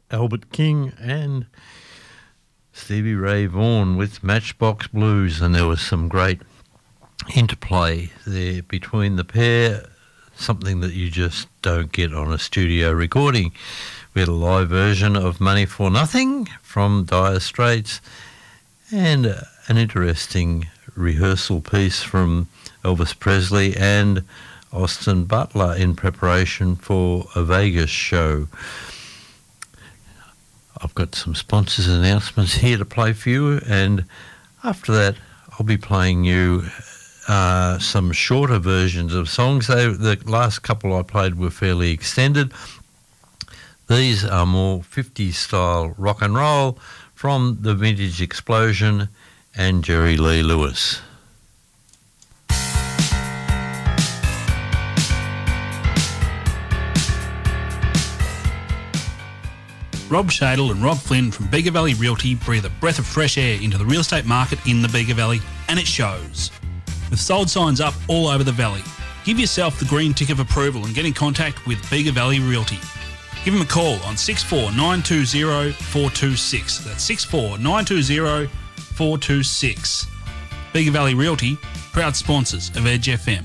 Albert King and Stevie Ray Vaughan with Matchbox Blues, and there was some great interplay there between the pair, something that you just don't get on a studio recording. We had a live version of Money for Nothing from Dire Straits and an interesting rehearsal piece from Elvis Presley and Austin Butler in preparation for a Vegas show. I've got some sponsors announcements here to play for you, and after that I'll be playing you some shorter versions of songs. The last couple I played were fairly extended. These are more 50s style rock and roll from the Vintage Explosion and Jerry Lee Lewis. Rob Shadle and Rob Flynn from Bega Valley Realty breathe a breath of fresh air into the real estate market in the Bega Valley, and it shows. With sold signs up all over the valley, give yourself the green tick of approval and get in contact with Bega Valley Realty. Give them a call on 64920 426. That's 64920 426. Bega Valley Realty, proud sponsors of Edge FM.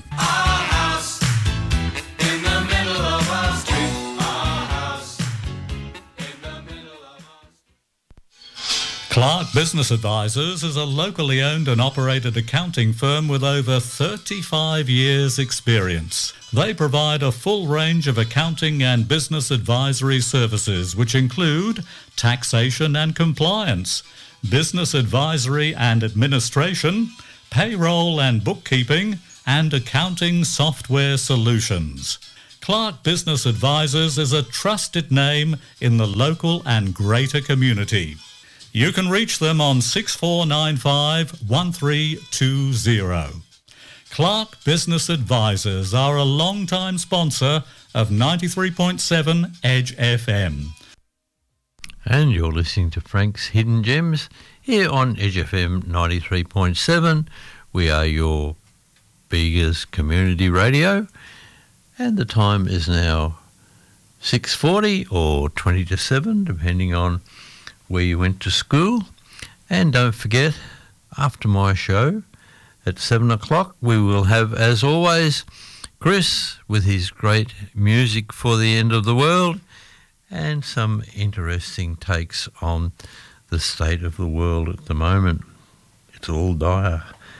Clark Business Advisors is a locally owned and operated accounting firm with over 35 years' experience. They provide a full range of accounting and business advisory services, which include taxation and compliance, business advisory and administration, payroll and bookkeeping, and accounting software solutions. Clark Business Advisors is a trusted name in the local and greater community. You can reach them on 6495 1320. Clark Business Advisors are a long-time sponsor of 93.7 Edge FM. And you're listening to Frank's Hidden Gems here on Edge FM 93.7. We are your Bega's community radio, and the time is now 6:40 or 20 to 7, depending on where you went to school. And don't forget, after my show at 7 o'clock, we will have, as always, Chris with his great music for the end of the world and some interesting takes on the state of the world at the moment. It's all dire.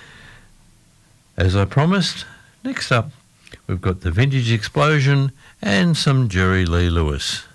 As I promised, next up, we've got the Vintage Explosion and some Jerry Lee Lewis.